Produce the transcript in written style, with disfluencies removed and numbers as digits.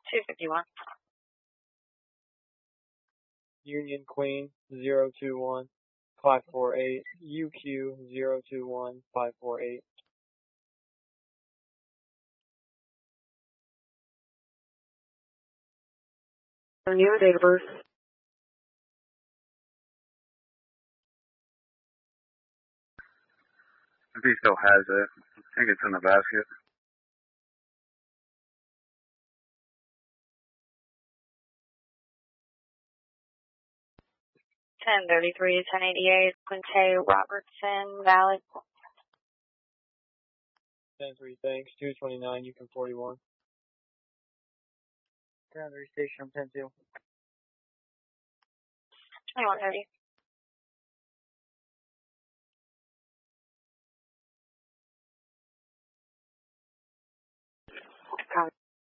251. Union Queen 021 548 UQ 021 548. New date of birth. If he still has it, I think it's in the basket. 1033, 1088, Quinte Robertson, valid. 10-3, thanks. 229, you can 41. 10-3, station 10-2. 2130.